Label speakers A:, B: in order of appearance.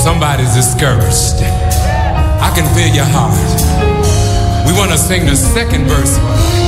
A: Somebody's discouraged. I can feel your heart. We want to sing the second verse